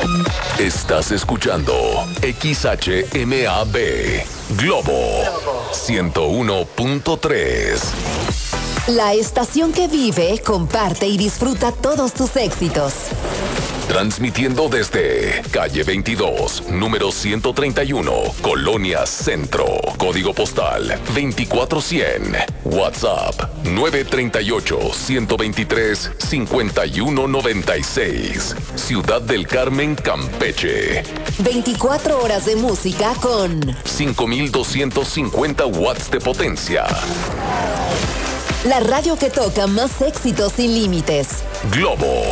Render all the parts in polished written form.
Estás escuchando XHMAB Globo 101.3. La estación que vive, comparte y disfruta todos tus éxitos. Transmitiendo desde calle 22, número 131, Colonia Centro, código postal 24100, WhatsApp 938-123-5196, Ciudad del Carmen, Campeche. 24 horas de música con 5250 watts de potencia. La radio que toca más éxitos sin límites. Globo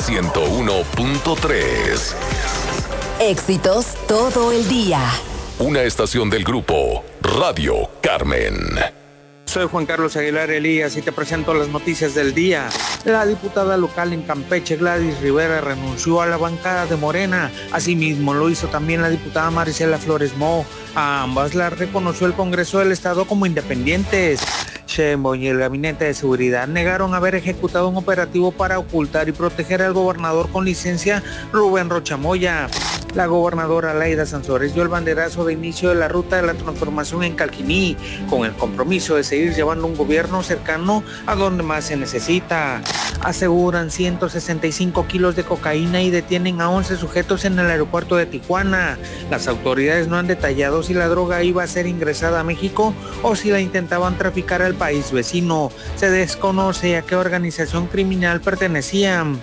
101.3. Éxitos todo el día. Una estación del grupo Radio Carmen. Soy Juan Carlos Aguilar Elías y te presento las noticias del día. La diputada local en Campeche, Gladys Rivera, renunció a la bancada de Morena. Asimismo, lo hizo también la diputada Marisela Flores Moe. A ambas las reconoció el Congreso del Estado como independientes. Sheinbaum y el Gabinete de Seguridad negaron haber ejecutado un operativo para ocultar y proteger al gobernador con licencia Rubén Rocha Moya. La gobernadora Laida Sansores dio el banderazo de inicio de la ruta de la transformación en Calquiní, con el compromiso de seguir llevando un gobierno cercano a donde más se necesita. Aseguran 165 kilos de cocaína y detienen a 11 sujetos en el aeropuerto de Tijuana. Las autoridades no han detallado si la droga iba a ser ingresada a México o si la intentaban traficar al país vecino. Se desconoce a qué organización criminal pertenecían.